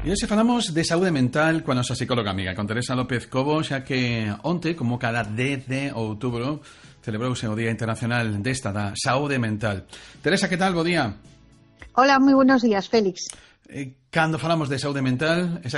E hoxe falamos de saúde mental coa nosa psicóloga amiga, con Teresa López Cobo, xa que onte, como cada 10 de outubro, celebrouse o Día Internacional desta da Saúde Mental. Teresa, que tal? Bo día. Hola, moi buenos días, Félix. Cando falamos de saúde mental,